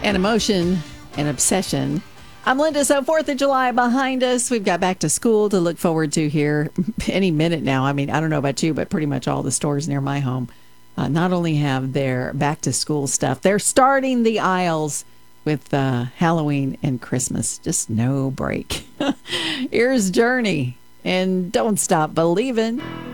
and emotion and obsession. I'm Linda. So 4th of July behind us. We've got back to school to look forward to here any minute now. I mean, I don't know about you, but pretty much all the stores near my home not only have their back to school stuff, they're starting the aisles with Halloween and Christmas. Just no break. Here's Journey and Don't Stop Believin'.